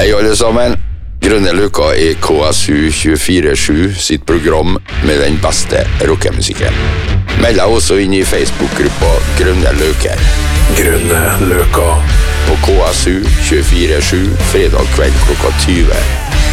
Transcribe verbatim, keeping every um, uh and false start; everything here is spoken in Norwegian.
Hei alle sammen. Grønne Løka er K S U tjuefire sju sitt program med den beste rockemusikken. Meld deg også inn i Facebook-gruppa Grønne Løker. Grønne Løka. På K S U tjuefire sju fredag kveld klokka tyve.